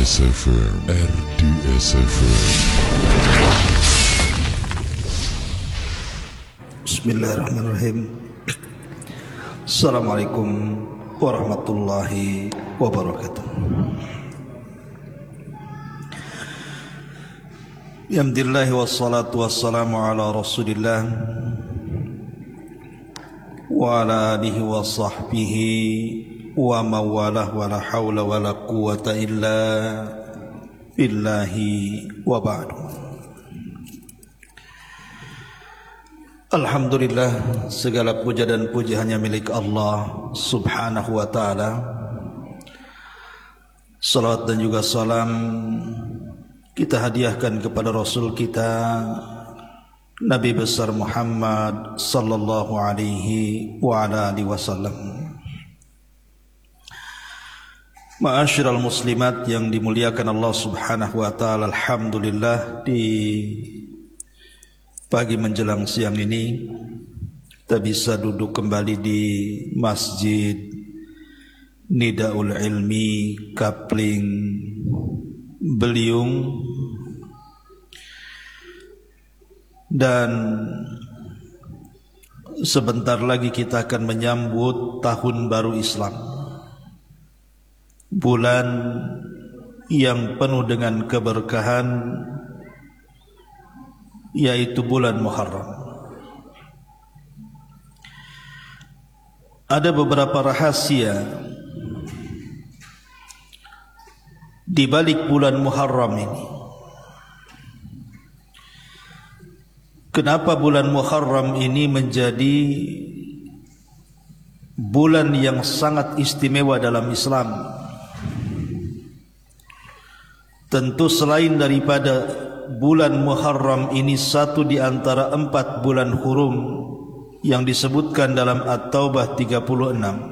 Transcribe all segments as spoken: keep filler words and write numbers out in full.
S F M, R D S F M. Bismillahirrahmanirrahim. Assalamualaikum warahmatullahi wabarakatuh. Alhamdulillah wassalatu wassalamu ala Rasulillah wa ala alihi wa sahbihi wa mawalah wa la hawla wa la quwata illa billahi wa ba'du. Alhamdulillah, segala puja dan puji hanya milik Allah subhanahu wa ta'ala. Salawat dan juga salam kita hadiahkan kepada Rasul kita Nabi besar Muhammad sallallahu alaihi wa ala alihi wasallam. Ma'asyiral muslimat yang dimuliakan Allah subhanahu wa ta'ala, alhamdulillah di pagi menjelang siang ini kita bisa duduk kembali di Masjid Nidaul Ilmi Kapling Beliung, dan sebentar lagi kita akan menyambut tahun baru Islam, bulan yang penuh dengan keberkahan, yaitu bulan Muharram. Ada beberapa rahasia di balik bulan Muharram ini. Kenapa bulan Muharram ini menjadi bulan yang sangat istimewa dalam Islam? Tentu selain daripada bulan Muharram ini satu di antara empat bulan hurum yang disebutkan dalam At-Taubah tiga puluh enam,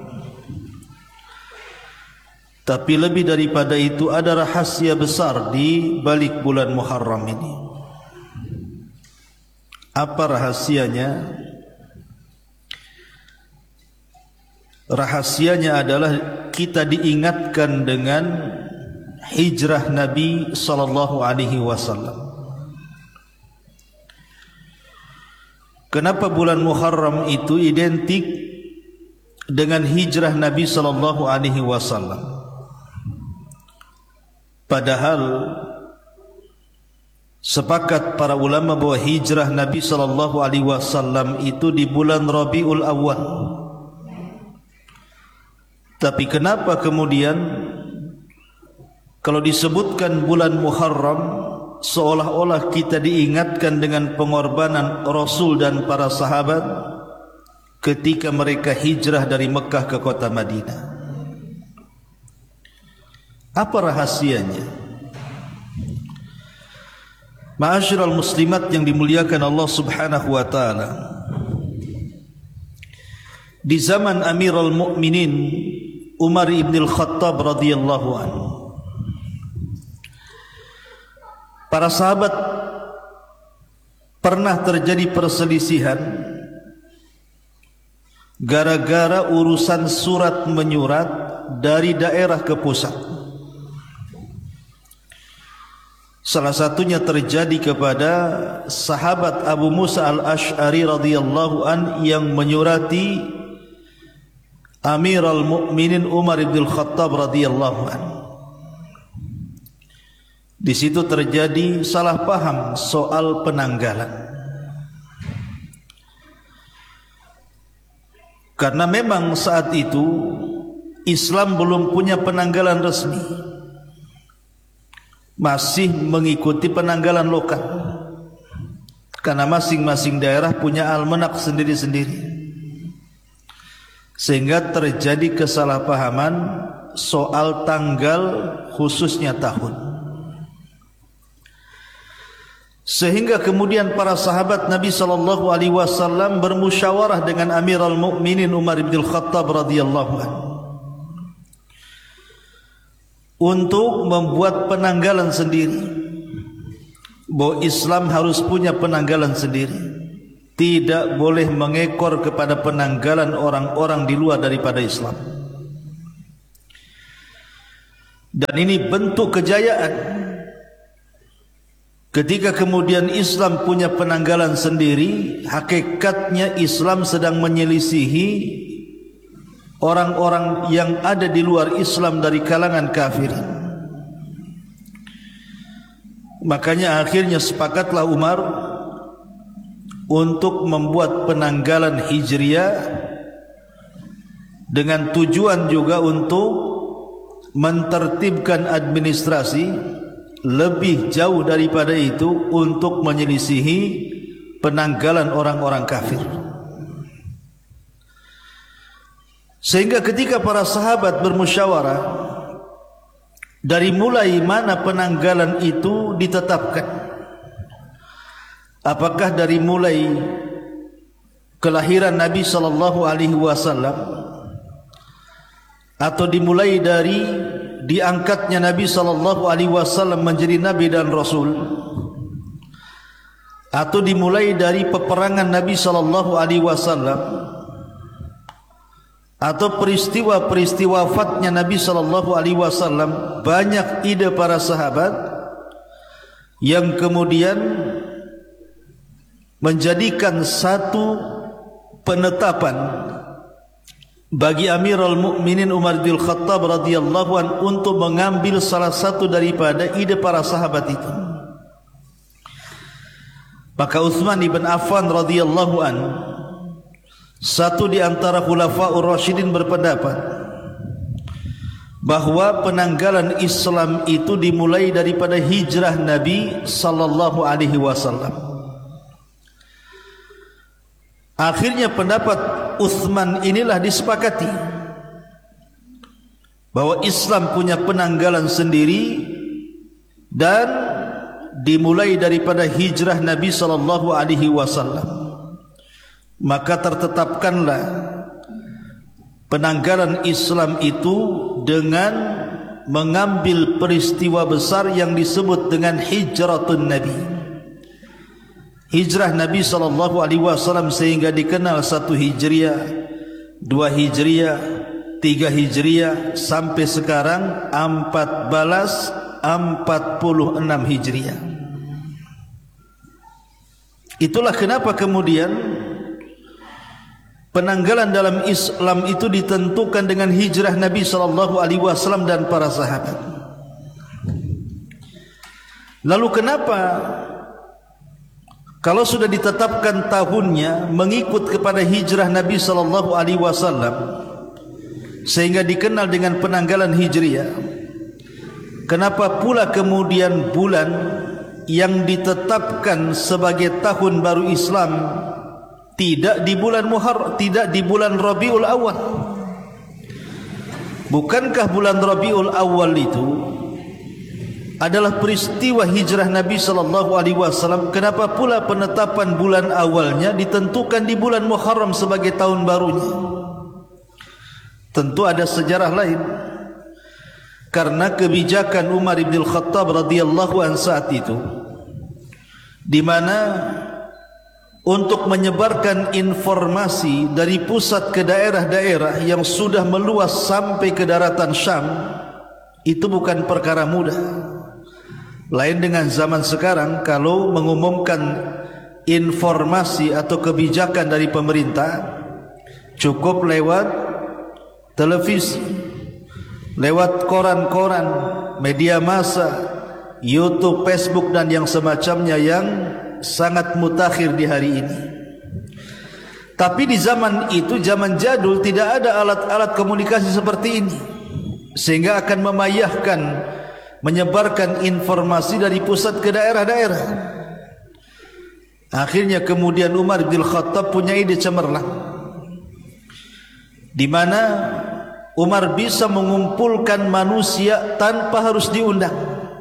tapi lebih daripada itu ada rahasia besar di balik bulan Muharram ini. Apa rahasianya? Rahasianya adalah kita diingatkan dengan hijrah Nabi sallallahu alaihi wasallam. Kenapa bulan Muharram itu identik dengan hijrah Nabi sallallahu alaihi wasallam? Padahal sepakat para ulama bahwa hijrah Nabi sallallahu alaihi wasallam itu di bulan Rabiul Awal. Tapi kenapa kemudian kalau disebutkan bulan Muharram seolah-olah kita diingatkan dengan pengorbanan Rasul dan para sahabat ketika mereka hijrah dari Mekah ke kota Madinah? Apa rahasianya? Ma'asyiral muslimat yang dimuliakan Allah subhanahu wa ta'ala, di zaman Amirul Mukminin Umar ibn al-Khattab radhiyallahu anhu, para sahabat pernah terjadi perselisihan gara-gara urusan surat menyurat dari daerah ke pusat. Salah satunya terjadi kepada sahabat Abu Musa al-Ash'ari radhiyallahu an yang menyurati Amirul Mukminin Umar ibn al-Khattab radhiyallahu an. Di situ terjadi salah paham soal penanggalan. Karena memang saat itu Islam belum punya penanggalan resmi, masih mengikuti penanggalan lokal, karena masing-masing daerah punya almanak sendiri-sendiri, sehingga terjadi kesalahpahaman soal tanggal khususnya tahun. Sehingga kemudian para sahabat Nabi sallallahu alaihi wasallam bermusyawarah dengan Amirul Mukminin Umar bin Khattab radhiyallahu anhu untuk membuat penanggalan sendiri, bahwa Islam harus punya penanggalan sendiri, tidak boleh mengekor kepada penanggalan orang-orang di luar daripada Islam. Dan ini bentuk kejayaan. Ketika kemudian Islam punya penanggalan sendiri, hakikatnya Islam sedang menyelisihi orang-orang yang ada di luar Islam dari kalangan kafirin. Makanya akhirnya sepakatlah Umar untuk membuat penanggalan Hijriah dengan tujuan juga untuk mentertibkan administrasi. Lebih jauh daripada itu untuk menyelisihi penanggalan orang-orang kafir. Sehingga ketika para sahabat bermusyawarah, dari mulai mana penanggalan itu ditetapkan, apakah dari mulai kelahiran Nabi sallallahu alaihi wasallam, atau dimulai dari diangkatnya Nabi sallallahu alaihi wasallam menjadi nabi dan rasul, atau dimulai dari peperangan Nabi sallallahu alaihi wasallam, atau peristiwa-peristiwa wafatnya Nabi sallallahu alaihi wasallam. Banyak ide para sahabat yang kemudian menjadikan satu penetapan bagi Amirul Mukminin Umar bin Khattab radhiyallahu an untuk mengambil salah satu daripada ide para sahabat itu. Maka Utsman ibn Affan radhiyallahu an, satu di antara khulafaur rasyidin, berpendapat bahwa penanggalan Islam itu dimulai daripada hijrah Nabi sallallahu alaihi wasallam. Akhirnya pendapat Utsman inilah disepakati bahwa Islam punya penanggalan sendiri dan dimulai daripada hijrah Nabi sallallahu alaihi wasallam. Maka tertetapkanlah penanggalan Islam itu dengan mengambil peristiwa besar yang disebut dengan hijratun Nabi. Hijrah Nabi sallallahu alaihi wasallam sehingga dikenal satu hijriah, dua hijriah, tiga hijriah, sampai sekarang empat belas empat puluh enam hijriah. Itulah kenapa kemudian penanggalan dalam Islam itu ditentukan dengan hijrah Nabi sallallahu alaihi wasallam dan para sahabat. Lalu kenapa kalau sudah ditetapkan tahunnya mengikut kepada hijrah Nabi sallallahu alaihi wasallam sehingga dikenal dengan penanggalan hijriah, kenapa pula kemudian bulan yang ditetapkan sebagai tahun baru Islam tidak di bulan Muharram, tidak di bulan Rabiul Awal? Bukankah bulan Rabiul Awal itu adalah peristiwa hijrah Nabi sallallahu alaihi wasallam? Kenapa pula penetapan bulan awalnya ditentukan di bulan Muharram sebagai tahun barunya? Tentu ada sejarah lain. Karena kebijakan Umar bin Khattab radhiyallahu anhu saat itu, di mana untuk menyebarkan informasi dari pusat ke daerah-daerah yang sudah meluas sampai ke daratan Syam, itu bukan perkara mudah. Lain dengan zaman sekarang, kalau mengumumkan informasi atau kebijakan dari pemerintah cukup lewat televisi, lewat koran-koran, media massa, YouTube, Facebook dan yang semacamnya yang sangat mutakhir di hari ini. Tapi di zaman itu, zaman jadul, tidak ada alat-alat komunikasi seperti ini, sehingga akan memayahkan menyebarkan informasi dari pusat ke daerah-daerah. Akhirnya kemudian Umar bin Khattab punya ide cemerlang, di mana Umar bisa mengumpulkan manusia tanpa harus diundang.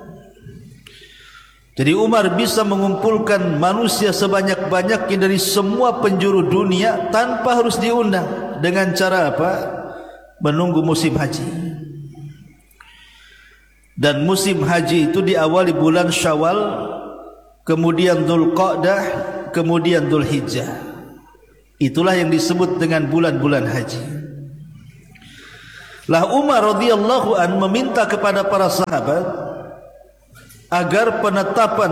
Jadi Umar bisa mengumpulkan manusia sebanyak-banyaknya dari semua penjuru dunia tanpa harus diundang. Dengan cara apa? Menunggu musim haji. Dan musim haji itu diawali bulan Syawal, kemudian Dzulqa'dah, kemudian Dzulhijjah. Itulah yang disebut dengan bulan-bulan haji. Lah Umar radhiyallahu an meminta kepada para sahabat agar penetapan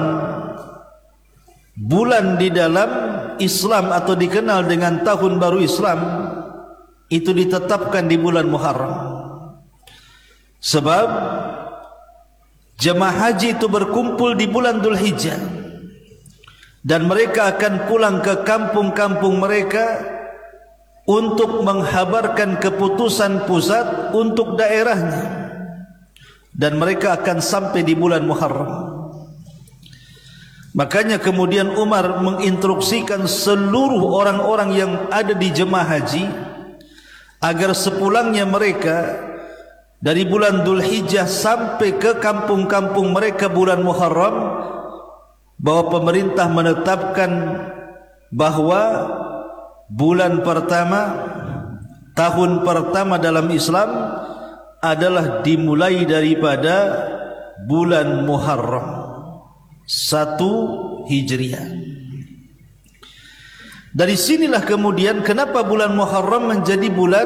bulan di dalam Islam atau dikenal dengan tahun baru Islam itu ditetapkan di bulan Muharram. Sebab jemaah haji itu berkumpul di bulan Dzulhijjah dan mereka akan pulang ke kampung-kampung mereka untuk menghabarkan keputusan pusat untuk daerahnya, dan mereka akan sampai di bulan Muharram. Makanya kemudian Umar menginstruksikan seluruh orang-orang yang ada di jemaah haji agar sepulangnya mereka dari bulan Dzulhijjah sampai ke kampung-kampung mereka bulan Muharram, bahwa pemerintah menetapkan bahwa bulan pertama, tahun pertama dalam Islam adalah dimulai daripada bulan Muharram satu Hijriah. Dari sinilah kemudian kenapa bulan Muharram menjadi bulan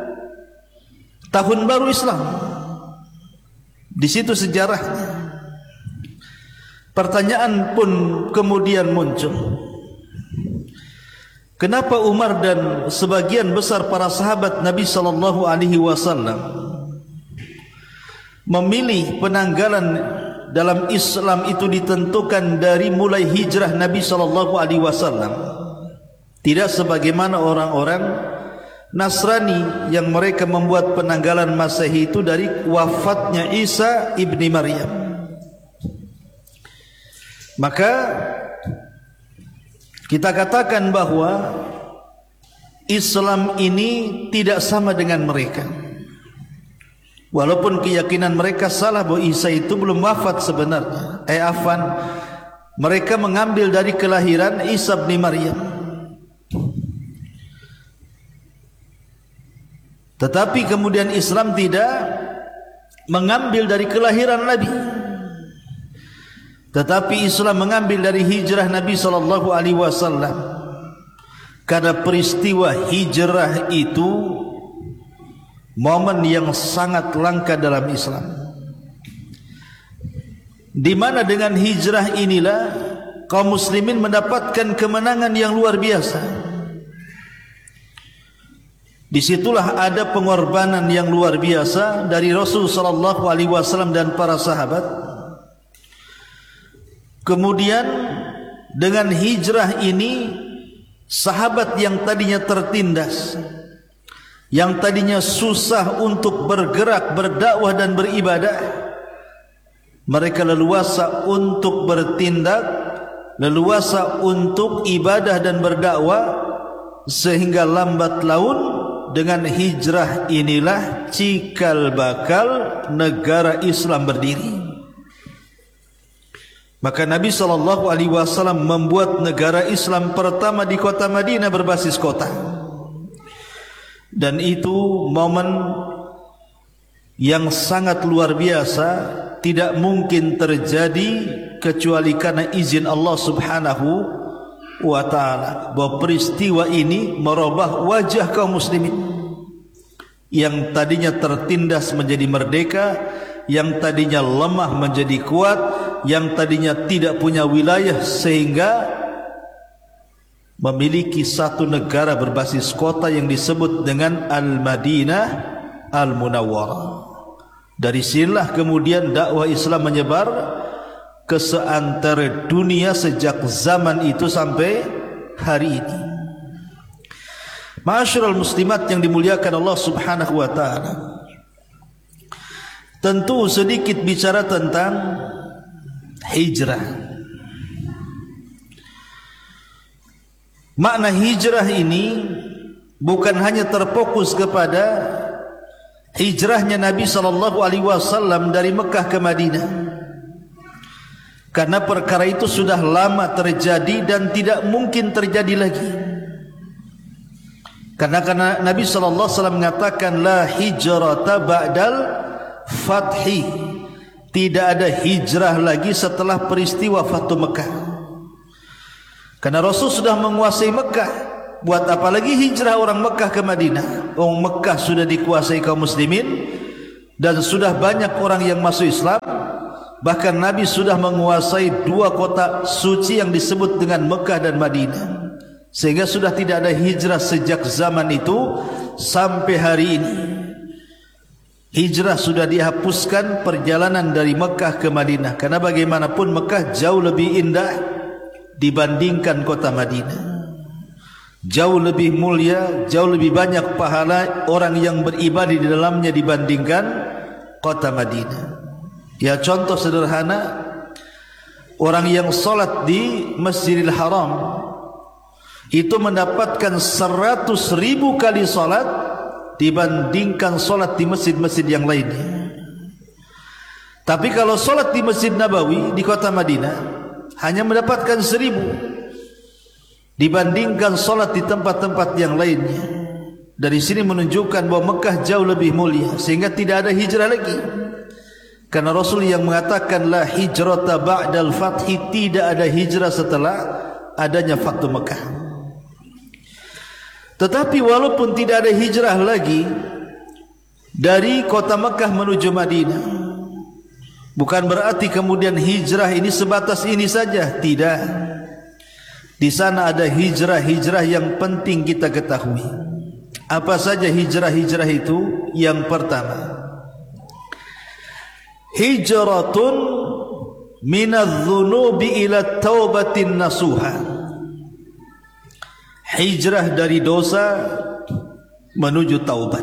tahun baru Islam. Di situ sejarahnya. Pertanyaan pun kemudian muncul. Kenapa Umar dan sebagian besar para sahabat Nabi sallallahu alaihi wasallam memilih penanggalan dalam Islam itu ditentukan dari mulai hijrah Nabi sallallahu alaihi wasallam, tidak sebagaimana orang-orang Nasrani yang mereka membuat penanggalan Masehi itu dari wafatnya Isa ibni Maryam. Maka kita katakan bahwa Islam ini tidak sama dengan mereka. Walaupun keyakinan mereka salah bahwa Isa itu belum wafat sebenarnya. Eh afan, mereka mengambil dari kelahiran Isa bin Maryam. Tetapi kemudian Islam tidak mengambil dari kelahiran Nabi. Tetapi Islam mengambil dari hijrah Nabi sallallahu alaihi wasallam. Karena peristiwa hijrah itu momen yang sangat langka dalam Islam, di mana dengan hijrah inilah kaum muslimin mendapatkan kemenangan yang luar biasa. Disitulah ada pengorbanan yang luar biasa dari Rasul sallallahu alaihi wasallam dan para sahabat. Kemudian dengan hijrah ini, sahabat yang tadinya tertindas, yang tadinya susah untuk bergerak, berdakwah dan beribadah, mereka leluasa untuk bertindak, leluasa untuk ibadah dan berdakwah, sehingga lambat laun dengan hijrah inilah cikal bakal negara Islam berdiri. Maka Nabi sallallahu alaihi wasallam membuat negara Islam pertama di kota Madinah berbasis kota. Dan itu momen yang sangat luar biasa, tidak mungkin terjadi kecuali karena izin Allah Subhanahu wa taala. Bahwa peristiwa ini merubah wajah kaum muslimin yang tadinya tertindas menjadi merdeka, yang tadinya lemah menjadi kuat, yang tadinya tidak punya wilayah sehingga memiliki satu negara berbasis kota yang disebut dengan Al-Madinah Al-Munawwarah. Dari sinilah kemudian dakwah Islam menyebar ke seantero dunia sejak zaman itu sampai hari ini. Ma'asyiral muslimat yang dimuliakan Allah Subhanahu wa taala, tentu sedikit bicara tentang hijrah. Makna hijrah ini bukan hanya terfokus kepada hijrahnya Nabi sallallahu alaihi wasallam dari Mekah ke Madinah, karena perkara itu sudah lama terjadi dan tidak mungkin terjadi lagi. Karena, karena Nabi sallallahu alaihi wasallam mengatakan la hijrata ba'dal fathi, tidak ada hijrah lagi setelah peristiwa Fathu Mekah. Karena Rasul sudah menguasai Mekah, buat apa lagi hijrah orang Mekah ke Madinah? oh, Mekah sudah dikuasai kaum muslimin dan sudah banyak orang yang masuk Islam. Bahkan Nabi sudah menguasai dua kota suci yang disebut dengan Mekah dan Madinah, sehingga sudah tidak ada hijrah sejak zaman itu sampai hari ini. Hijrah sudah dihapuskan, perjalanan dari Mekah ke Madinah, karena bagaimanapun Mekah jauh lebih indah dibandingkan kota Madinah. Jauh lebih mulia, jauh lebih banyak pahala orang yang beribadah di dalamnya dibandingkan kota Madinah. Ya, contoh sederhana, orang yang solat di Masjidil Haram itu mendapatkan seratus ribu kali solat dibandingkan solat di masjid-masjid yang lainnya. Tapi kalau solat di Masjid Nabawi di kota Madinah hanya mendapatkan seribu dibandingkan solat di tempat-tempat yang lainnya. Dari sini menunjukkan bahwa Mekah jauh lebih mulia, sehingga tidak ada hijrah lagi. Karena Rasul yang mengatakan la hijrata ba'dal fathi, tidak ada hijrah setelah adanya Fathu Mekah. Tetapi walaupun tidak ada hijrah lagi dari kota Mekah menuju Madinah, bukan berarti kemudian hijrah ini sebatas ini saja. Tidak. Di sana ada hijrah-hijrah yang penting kita ketahui. Apa saja hijrah-hijrah itu? Yang pertama, hijratun minadz-dzunubi ila taubatin nasuha. Hijrah dari dosa menuju taubat.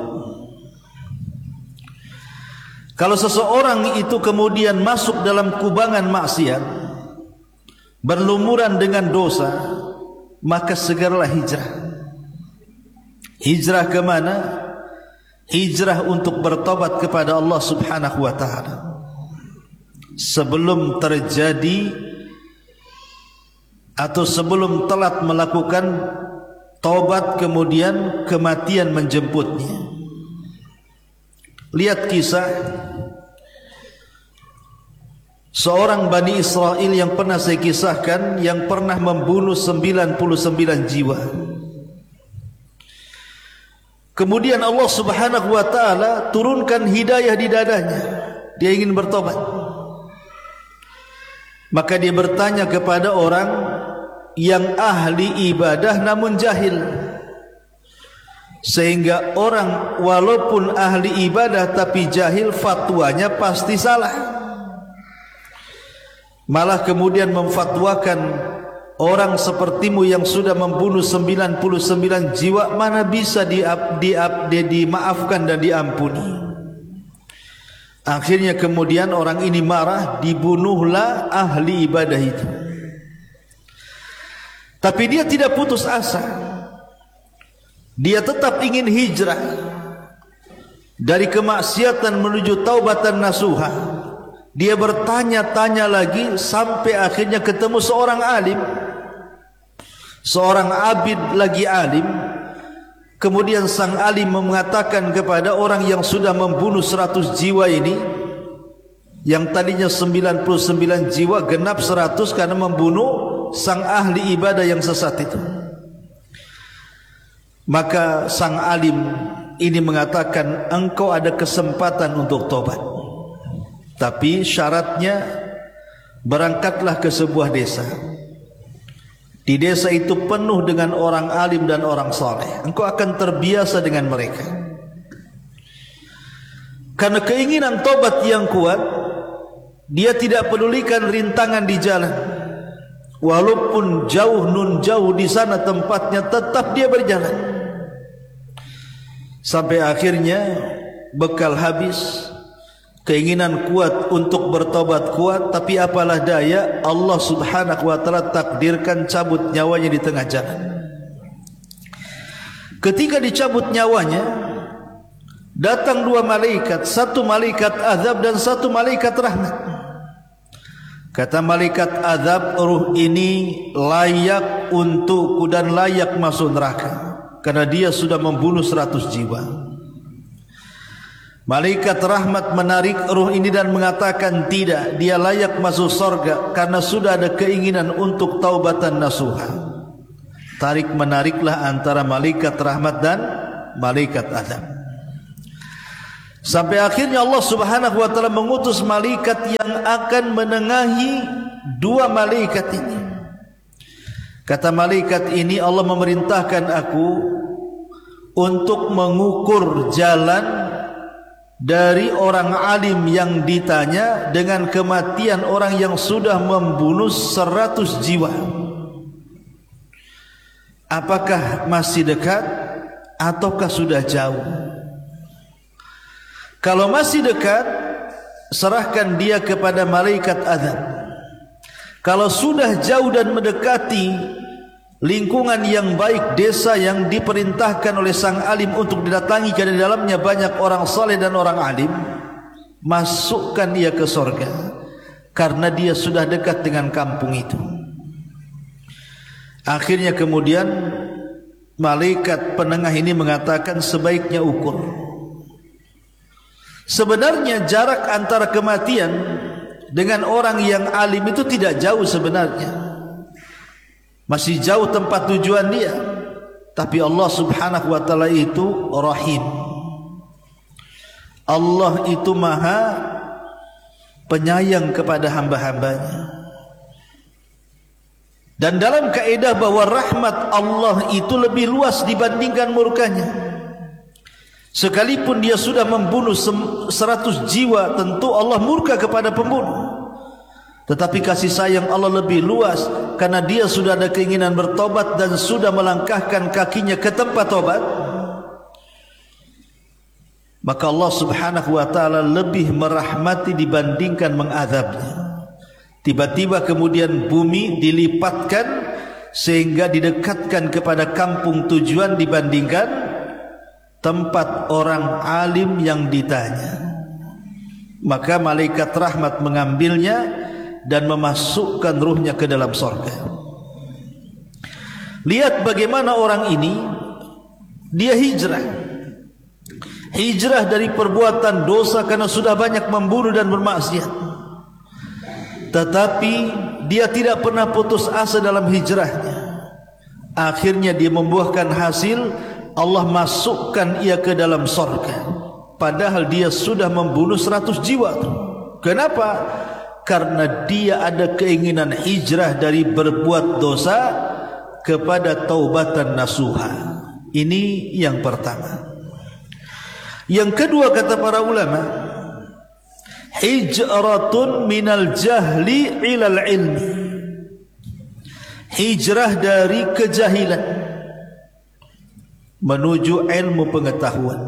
Kalau seseorang itu kemudian masuk dalam kubangan maksiat, berlumuran dengan dosa, maka segeralah hijrah. Hijrah ke mana? Hijrah untuk bertobat kepada Allah Subhanahu wa taala sebelum terjadi atau sebelum telat melakukan taubat kemudian kematian menjemputnya. Lihat kisah seorang Bani Israel yang pernah saya kisahkan, yang pernah membunuh sembilan puluh sembilan jiwa. Kemudian Allah Subhanahu wa taala turunkan hidayah di dadanya. Dia ingin bertobat. Maka dia bertanya kepada orang yang ahli ibadah namun jahil, sehingga orang walaupun ahli ibadah tapi jahil, fatwanya pasti salah. Malah kemudian memfatwakan orang sepertimu yang sudah membunuh sembilan puluh sembilan jiwa, mana bisa di, di, di, dimaafkan dan diampuni. Akhirnya kemudian orang ini marah, dibunuhlah ahli ibadah itu. Tapi dia tidak putus asa. Dia tetap ingin hijrah dari kemaksiatan menuju taubatan nasuha. Dia bertanya-tanya lagi sampai akhirnya ketemu seorang alim, seorang abid lagi alim. Kemudian sang alim mengatakan kepada orang yang sudah membunuh seratus jiwa ini, yang tadinya sembilan puluh sembilan jiwa genap seratus karena membunuh sang ahli ibadah yang sesat itu. Maka sang alim ini mengatakan, engkau ada kesempatan untuk tobat, tapi syaratnya berangkatlah ke sebuah desa. Di desa itu penuh dengan orang alim dan orang saleh. Engkau akan terbiasa dengan mereka. Karena keinginan tobat yang kuat, dia tidak pedulikan rintangan di jalan. Walaupun jauh nun jauh di sana tempatnya, tetap dia berjalan. Sampai akhirnya bekal habis, keinginan kuat untuk bertobat kuat, tapi apalah daya, Allah Subhanahu wa taala takdirkan cabut nyawanya di tengah jalan. Ketika dicabut nyawanya, datang dua malaikat, satu malaikat azab dan satu malaikat rahmat. Kata malaikat azab, ruh ini layak untukku dan layak masuk neraka karena dia sudah membunuh seratus jiwa. Malaikat rahmat menarik ruh ini dan mengatakan tidak, dia layak masuk surga karena sudah ada keinginan untuk taubatan nasuha. Tarik menariklah antara malaikat rahmat dan malaikat azab. Sampai akhirnya Allah Subhanahu wa taala mengutus malaikat yang akan menengahi dua malaikat ini. Kata malaikat ini, Allah memerintahkan aku untuk mengukur jalan dari orang alim yang ditanya dengan kematian orang yang sudah membunuh seratus jiwa. Apakah masih dekat ataukah sudah jauh? Kalau masih dekat, serahkan dia kepada malaikat azab. Kalau sudah jauh dan mendekati lingkungan yang baik, desa yang diperintahkan oleh sang alim untuk didatangi karena di dalamnya banyak orang saleh dan orang alim, masukkan ia ke surga karena dia sudah dekat dengan kampung itu. Akhirnya kemudian malaikat penengah ini mengatakan sebaiknya ukur. Sebenarnya jarak antara kematian dengan orang yang alim itu tidak jauh sebenarnya. Masih jauh tempat tujuan dia. Tapi Allah Subhanahu wa taala itu Rahim. Allah itu Maha penyayang kepada hamba-hambanya. Dan dalam kaidah bahwa rahmat Allah itu lebih luas dibandingkan murkanya. Sekalipun dia sudah membunuh seratus jiwa, tentu Allah murka kepada pembunuh. Tetapi kasih sayang Allah lebih luas karena dia sudah ada keinginan bertobat dan sudah melangkahkan kakinya ke tempat tobat. Maka Allah Subhanahu wa taala lebih merahmati dibandingkan mengazabnya. Tiba-tiba kemudian bumi dilipatkan sehingga didekatkan kepada kampung tujuan dibandingkan tempat orang alim yang ditanya. Maka malaikat rahmat mengambilnya dan memasukkan ruhnya ke dalam surga. Lihat bagaimana orang ini, dia hijrah. Hijrah dari perbuatan dosa karena sudah banyak membunuh dan bermaksiat. Tetapi dia tidak pernah putus asa dalam hijrahnya. Akhirnya dia membuahkan hasil, Allah masukkan ia ke dalam surga. Padahal dia sudah membunuh seratus jiwa. Kenapa? Karena dia ada keinginan hijrah dari berbuat dosa kepada taubatan nasuha. Ini yang pertama. Yang kedua kata para ulama, hijratun minal jahli ilal ilmi. Hijrah dari kejahilan menuju ilmu pengetahuan.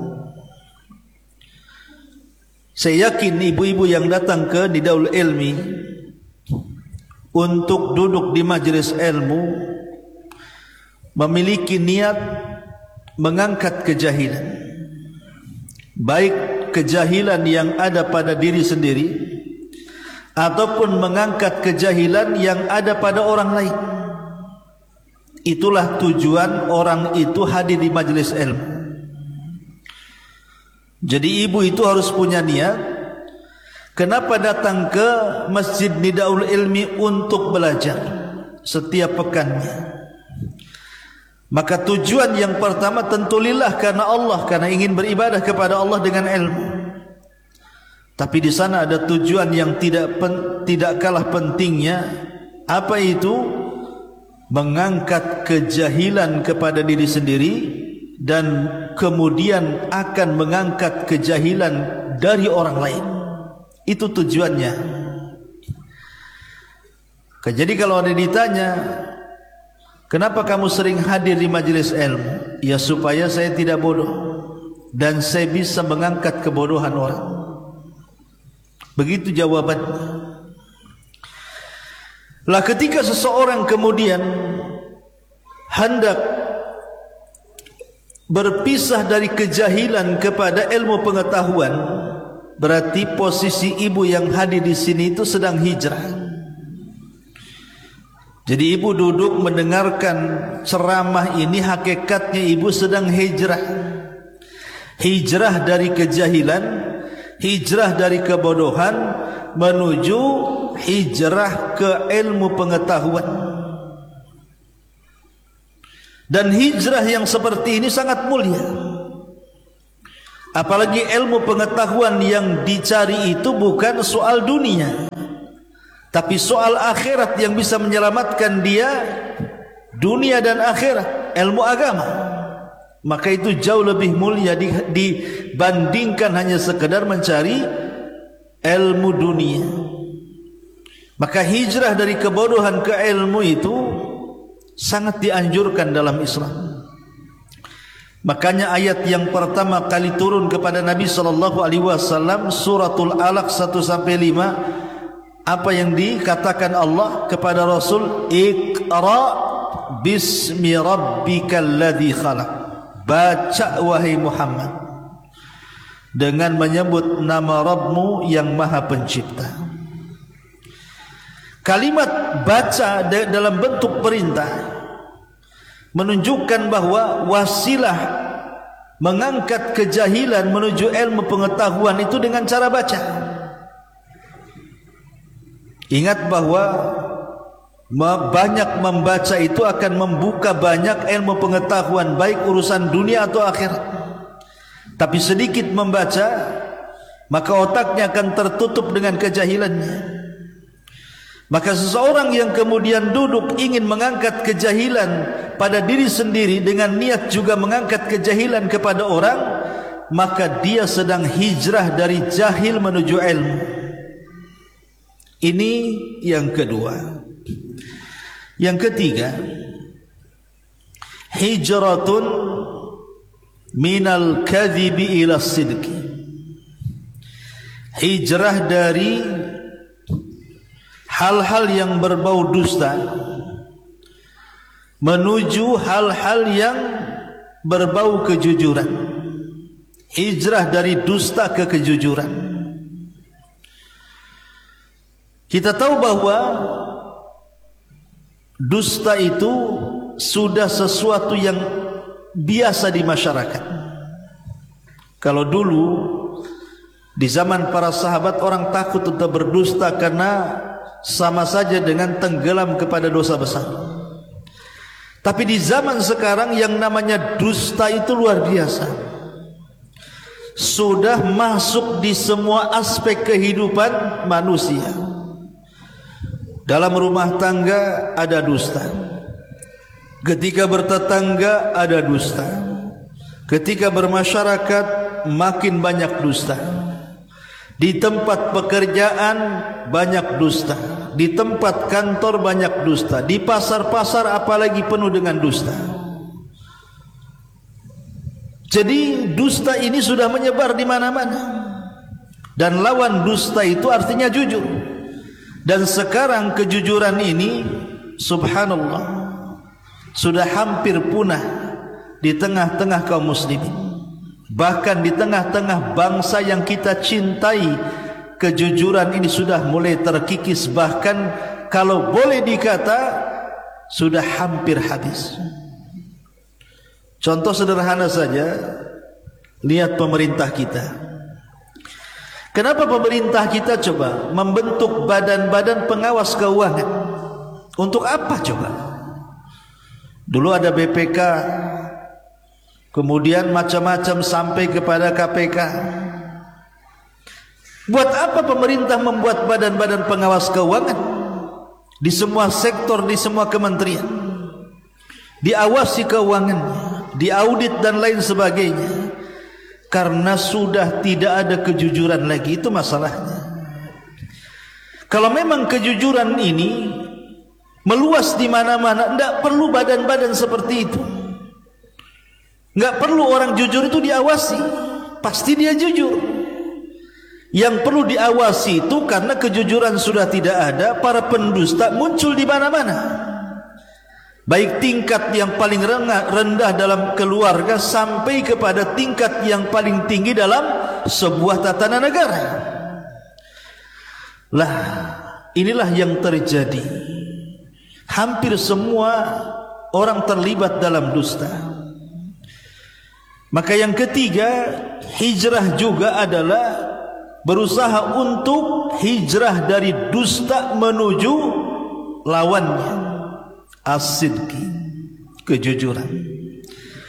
Saya yakin ibu-ibu yang datang ke Nidaul Ilmi untuk duduk di majelis ilmu memiliki niat mengangkat kejahilan, baik kejahilan yang ada pada diri sendiri ataupun mengangkat kejahilan yang ada pada orang lain. Itulah tujuan orang itu hadir di majelis ilmu. Jadi ibu itu harus punya niat. Kenapa datang ke Masjid Nidaul Ilmi untuk belajar setiap pekannya? Maka tujuan yang pertama tentu lillah, karena Allah, karena ingin beribadah kepada Allah dengan ilmu. Tapi di sana ada tujuan yang tidak pen, tidak kalah pentingnya. Apa itu? Mengangkat kejahilan kepada diri sendiri dan kemudian akan mengangkat kejahilan dari orang lain. Itu tujuannya. Jadi kalau ada ditanya, kenapa kamu sering hadir di majelis ilmu? Ya supaya saya tidak bodoh dan saya bisa mengangkat kebodohan orang. Begitu jawabannya. Lah ketika seseorang kemudian hendak berpisah dari kejahilan kepada ilmu pengetahuan, berarti posisi ibu yang hadir di sini itu sedang hijrah. Jadi ibu duduk mendengarkan ceramah ini, hakikatnya ibu sedang hijrah. Hijrah dari kejahilan, hijrah dari kebodohan menuju hijrah ke ilmu pengetahuan. Dan hijrah yang seperti ini sangat mulia. Apalagi ilmu pengetahuan yang dicari itu bukan soal dunia, tapi soal akhirat yang bisa menyelamatkan dia dunia dan akhirat, ilmu agama. Maka itu jauh lebih mulia dibandingkan hanya sekedar mencari ilmu dunia. Maka hijrah dari kebodohan ke ilmu itu sangat dianjurkan dalam Islam. Makanya ayat yang pertama kali turun kepada Nabi sallallahu alaihi wasallam suratul Alaq satu sampai lima, apa yang dikatakan Allah kepada Rasul? Iqra bismi rabbikal ladzi khalaq. Baca wahai Muhammad dengan menyebut nama Rabbmu yang Maha Pencipta. Kalimat baca dalam bentuk perintah menunjukkan bahwa wasilah mengangkat kejahilan menuju ilmu pengetahuan itu dengan cara baca. Ingat bahwa banyak membaca itu akan membuka banyak ilmu pengetahuan, baik urusan dunia atau akhirat. Tapi sedikit membaca, maka otaknya akan tertutup dengan kejahilannya. Maka seseorang yang kemudian duduk ingin mengangkat kejahilan pada diri sendiri dengan niat juga mengangkat kejahilan kepada orang, maka dia sedang hijrah dari jahil menuju ilmu. Ini yang kedua. Yang ketiga, hijratun minal kadhibi ila sidqi. Hijrah dari hal-hal yang berbau dusta menuju hal-hal yang berbau kejujuran. Hijrah dari dusta ke kejujuran. Kita tahu bahwa dusta itu sudah sesuatu yang biasa di masyarakat. Kalau dulu di zaman para sahabat orang takut untuk berdusta karena sama saja dengan tenggelam kepada dosa besar. Tapi di zaman sekarang yang namanya dusta itu luar biasa. Sudah masuk di semua aspek kehidupan manusia. Dalam rumah tangga ada dusta. Ketika bertetangga ada dusta. Ketika bermasyarakat makin banyak dusta. Di tempat pekerjaan banyak dusta. Di tempat kantor banyak dusta. Di pasar-pasar apalagi penuh dengan dusta. Jadi dusta ini sudah menyebar di mana-mana. Dan lawan dusta itu artinya jujur. Dan sekarang kejujuran ini subhanallah sudah hampir punah di tengah-tengah kaum muslimin. Bahkan di tengah-tengah bangsa yang kita cintai, kejujuran ini sudah mulai terkikis. Bahkan kalau boleh dikata sudah hampir habis. Contoh sederhana saja, lihat pemerintah kita. Kenapa pemerintah kita coba membentuk badan-badan pengawas keuangan? Untuk apa coba? Dulu ada B P K, kemudian macam-macam sampai kepada K P K. Buat apa pemerintah membuat badan-badan pengawas keuangan? Di semua sektor, di semua kementerian. Diawasi keuangannya, diaudit dan lain sebagainya. Karena sudah tidak ada kejujuran lagi, itu masalahnya. Kalau memang kejujuran ini meluas di mana-mana, tidak perlu badan-badan seperti itu. Tidak perlu orang jujur itu diawasi, pasti dia jujur. Yang perlu diawasi itu karena kejujuran sudah tidak ada, para pendusta muncul di mana-mana. Baik tingkat yang paling rendah dalam keluarga sampai kepada tingkat yang paling tinggi dalam sebuah tatanan negara. Lah, inilah yang terjadi. Hampir semua orang terlibat dalam dusta. Maka yang ketiga, hijrah juga adalah berusaha untuk hijrah dari dusta menuju lawannya. As-sidqi, kejujuran.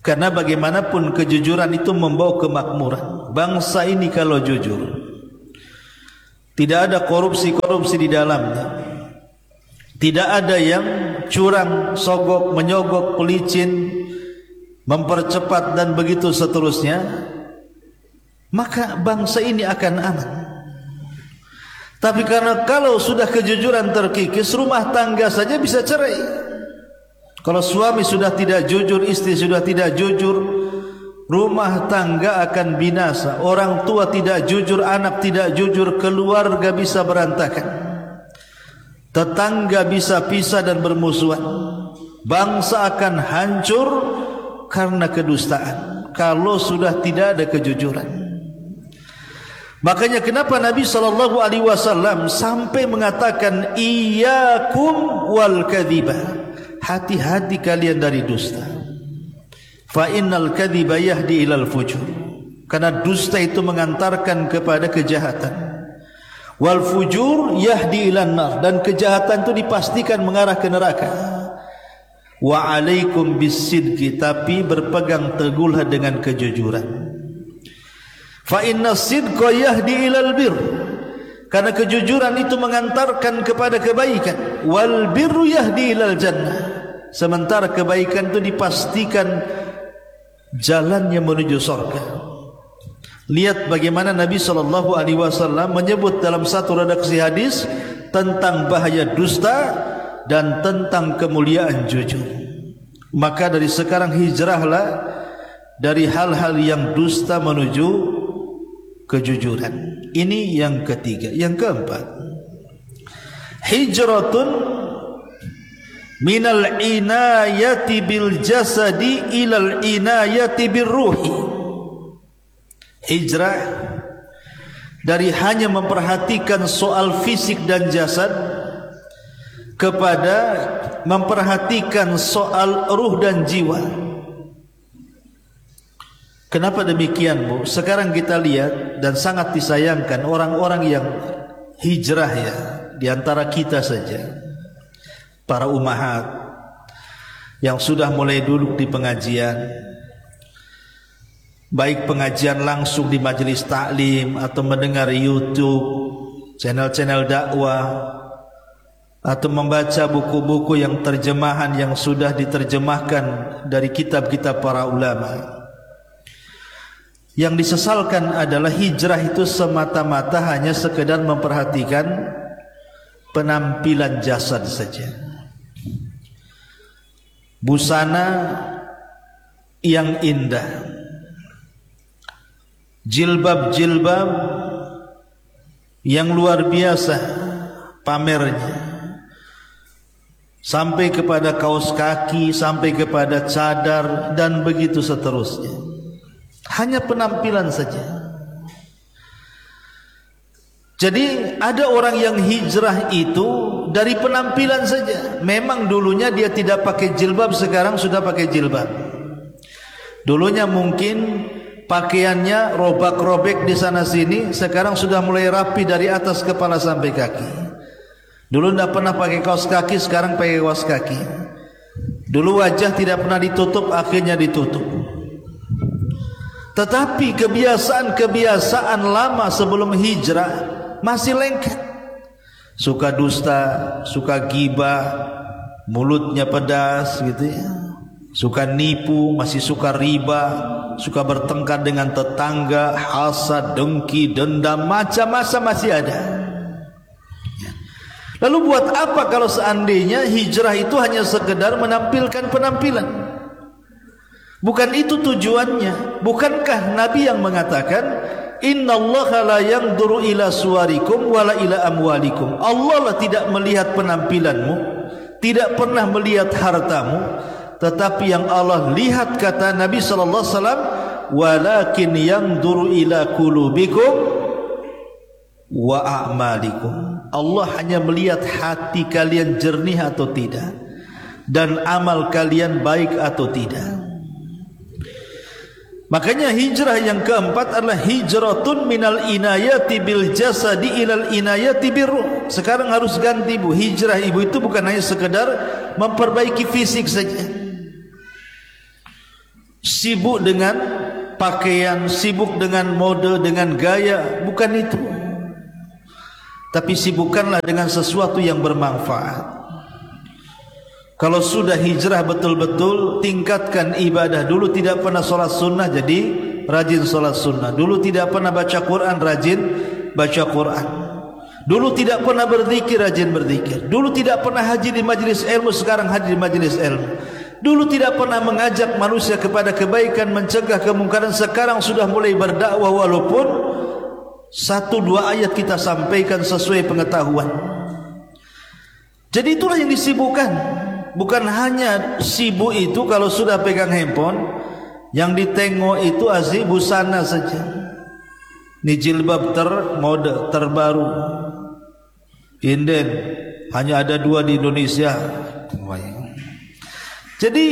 Karena bagaimanapun kejujuran itu membawa kemakmuran. Bangsa ini kalau jujur, tidak ada korupsi-korupsi di dalamnya, tidak ada yang curang, sogok, menyogok, pelicin, mempercepat dan begitu seterusnya, maka bangsa ini akan aman. Tapi karena kalau sudah kejujuran terkikis, rumah tangga saja bisa cerai. Kalau suami sudah tidak jujur, istri sudah tidak jujur, rumah tangga akan binasa. Orang tua tidak jujur, anak tidak jujur, keluarga bisa berantakan, tetangga bisa pisah dan bermusuhan, bangsa akan hancur karena kedustaan kalau sudah tidak ada kejujuran. Makanya kenapa Nabi sallallahu alaihi wasallam sampai mengatakan iyyakum wal kadhiba, hati-hati kalian dari dusta. Fa innal kadhiba yahdi ilal fujur, karena dusta itu mengantarkan kepada kejahatan. Wal fujur yahdi ilan nar, dan kejahatan itu dipastikan mengarah ke neraka. Wa alaikum bisidqi, tapi berpegang teguhlah dengan kejujuran. Fa inna sidqa yahdi ilal bir, karena kejujuran itu mengantarkan kepada kebaikan. Wal birru yahdi ilal jannah, sementara kebaikan itu dipastikan jalannya menuju surga. Lihat bagaimana Nabi sallallahu alaihi wasallam menyebut dalam satu redaksi hadis tentang bahaya dusta dan tentang kemuliaan jujur. Maka dari sekarang hijrahlah dari hal-hal yang dusta menuju kejujuran. Ini yang ketiga. Yang keempat, hijratun minal inayati bil jasadi ilal inayati bir ruhi. Hijrah dari hanya memperhatikan soal fisik dan jasad kepada memperhatikan soal ruh dan jiwa. Kenapa demikian, Bu? Sekarang kita lihat dan sangat disayangkan orang-orang yang hijrah ya, di antara kita saja, para ummahat yang sudah mulai duduk di pengajian, baik pengajian langsung di majelis taklim atau mendengar YouTube, channel-channel dakwah, atau membaca buku-buku yang terjemahan yang sudah diterjemahkan dari kitab-kitab para ulama. Yang disesalkan adalah hijrah itu semata-mata hanya sekedar memperhatikan penampilan jasad saja. Busana yang indah, jilbab-jilbab yang luar biasa pamernya, sampai kepada kaos kaki, sampai kepada cadar dan begitu seterusnya. Hanya penampilan saja. Jadi ada orang yang hijrah itu dari penampilan saja. Memang dulunya dia tidak pakai jilbab, sekarang sudah pakai jilbab. Dulunya mungkin pakaiannya robak-robek di sana sini, sekarang sudah mulai rapi dari atas kepala sampai kaki. Dulu tidak pernah pakai kaos kaki, sekarang pakai kaos kaki. Dulu wajah tidak pernah ditutup, akhirnya ditutup. Tetapi kebiasaan-kebiasaan lama sebelum hijrah masih lengket. Suka dusta, suka gibah, mulutnya pedas gitu ya. Suka nipu, masih suka riba, suka bertengkar dengan tetangga, hasad, dengki, dendam, macam-macam masih ada. Lalu buat apa kalau seandainya hijrah itu hanya sekedar menampilkan penampilan? Bukan itu tujuannya. Bukankah Nabi yang mengatakan innallaha la yanzuru ila suwarikum wala ila amwalikum, Allah lah tidak melihat penampilanmu, tidak pernah melihat hartamu, tetapi yang Allah lihat, kata Nabi sallallahu alaihi wasallam, walakin yanzuru ila qulubikum wa a'malikum, Allah hanya melihat hati kalian jernih atau tidak dan amal kalian baik atau tidak. Makanya hijrah yang keempat adalah hijratun minal inayati bil jasadi ilal inayati bir ruh. Sekarang harus ganti, Bu. Hijrah ibu itu bukan hanya sekedar memperbaiki fisik saja. sibuk dengan pakaian, sibuk dengan mode, dengan gaya, bukan itu. Tapi sibukkanlah dengan sesuatu yang bermanfaat. Kalau sudah hijrah betul-betul, tingkatkan ibadah. Dulu tidak pernah sholat sunnah, jadi rajin sholat sunnah. Dulu tidak pernah baca Quran, rajin baca Quran. Dulu tidak pernah berzikir, rajin berzikir. Dulu tidak pernah haji di majlis ilmu, sekarang haji di majlis ilmu. Dulu tidak pernah mengajak manusia kepada kebaikan, mencegah kemungkaran, sekarang sudah mulai berdakwah walaupun satu dua ayat kita sampaikan sesuai pengetahuan. Jadi itulah yang disibukkan. Bukan hanya sibuk itu kalau sudah pegang handphone, yang ditengok itu asli busana saja. Ini jilbab termode, terbaru, inden, hanya ada dua di Indonesia. Jadi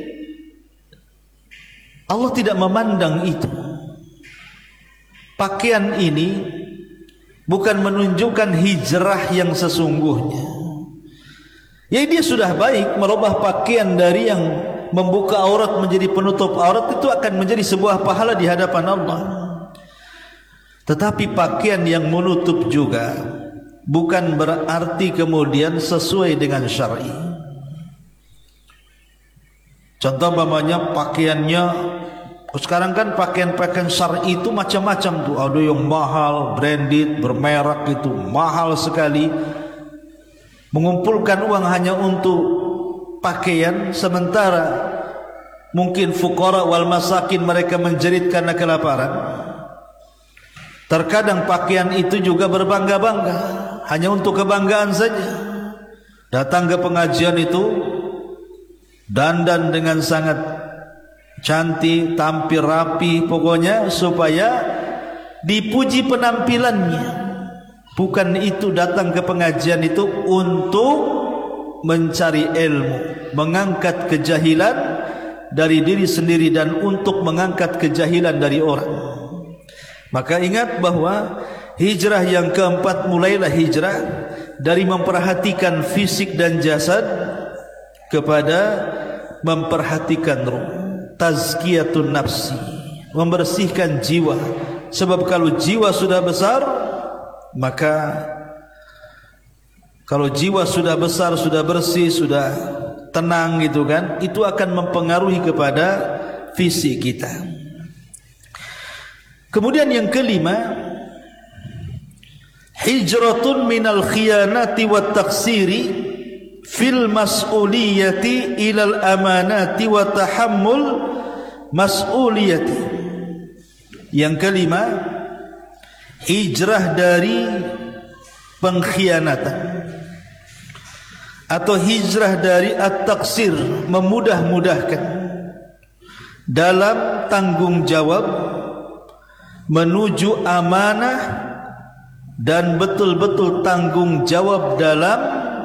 Allah tidak memandang itu. Pakaian ini bukan menunjukkan hijrah yang sesungguhnya. Ya, dia sudah baik merubah pakaian dari yang membuka aurat menjadi penutup aurat, itu akan menjadi sebuah pahala di hadapan Allah. Tetapi pakaian yang menutup juga bukan berarti kemudian sesuai dengan syar'i. Contoh umpamanya pakaiannya sekarang kan pakaian-pakaian syar'i itu macam-macam tuh, ada yang mahal, branded, bermerek, itu mahal sekali. Mengumpulkan uang hanya untuk pakaian, sementara mungkin fuqara wal masakin mereka menjerit karena kelaparan. Terkadang pakaian itu juga berbangga-bangga, hanya untuk kebanggaan saja. Datang ke pengajian itu dandan dengan sangat cantik, tampil rapi, pokoknya supaya dipuji penampilannya. Bukan itu, datang ke pengajian itu untuk mencari ilmu, mengangkat kejahilan dari diri sendiri dan untuk mengangkat kejahilan dari orang. Maka ingat bahwa hijrah yang keempat, mulailah hijrah dari memperhatikan fisik dan jasad kepada memperhatikan ruh. Tazkiyatun nafsi, membersihkan jiwa. Sebab kalau jiwa sudah besar, maka kalau jiwa sudah besar, sudah bersih, sudah tenang gitu kan, itu akan mempengaruhi kepada fisik kita. Kemudian yang kelima, hijratun minal khiyanati wat taksiri fil mas'uliyati ilal amanati wa tahammul mas'uliyati. Yang kelima, hijrah dari pengkhianatan atau hijrah dari at-taksir, memudah-mudahkan dalam tanggung jawab menuju amanah dan betul-betul tanggung jawab dalam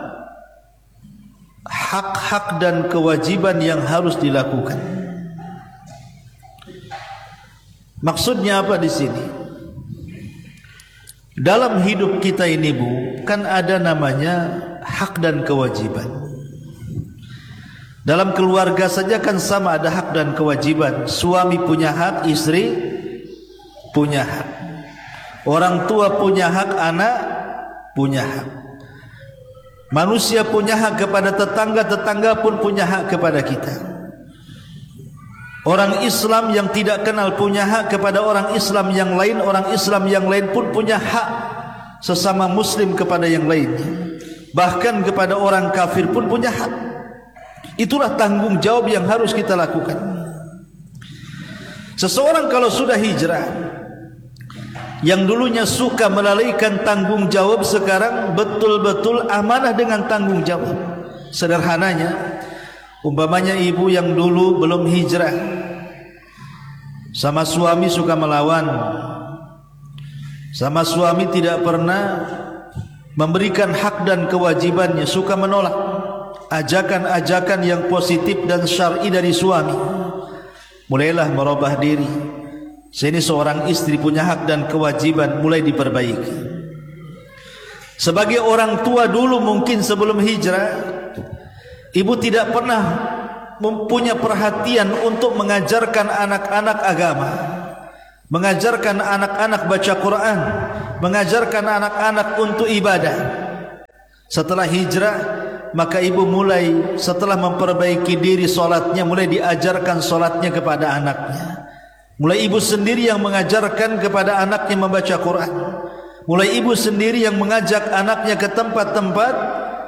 hak-hak dan kewajiban yang harus dilakukan. Maksudnya apa di sini? Dalam hidup kita ini, Bu, kan ada namanya hak dan kewajiban. Dalam keluarga saja kan sama, ada hak dan kewajiban. Suami punya hak, istri punya hak. Orang tua punya hak, anak punya hak. Manusia punya hak kepada tetangga, tetangga pun punya hak kepada kita. Orang Islam yang tidak kenal punya hak kepada orang Islam yang lain, orang Islam yang lain pun punya hak sesama Muslim kepada yang lainnya. Bahkan kepada orang kafir pun punya hak. Itulah tanggung jawab yang harus kita lakukan. Seseorang kalau sudah hijrah, yang dulunya suka melalaikan tanggung jawab, sekarang betul-betul amanah dengan tanggung jawab. Sederhananya, umpamanya ibu yang dulu belum hijrah, sama suami suka melawan, sama suami tidak pernah memberikan hak dan kewajibannya, suka menolak ajakan-ajakan yang positif dan syar'i dari suami. Mulailah merubah diri. Sini seorang istri punya hak dan kewajiban, mulai diperbaiki. Sebagai orang tua dulu mungkin sebelum hijrah, ibu tidak pernah mempunyai perhatian untuk mengajarkan anak-anak agama, mengajarkan anak-anak baca Quran, mengajarkan anak-anak untuk ibadah. Setelah hijrah, maka ibu mulai setelah memperbaiki diri solatnya, mulai diajarkan solatnya kepada anaknya. Mulai ibu sendiri yang mengajarkan kepada anaknya membaca Quran. Mulai ibu sendiri yang mengajak anaknya ke tempat-tempat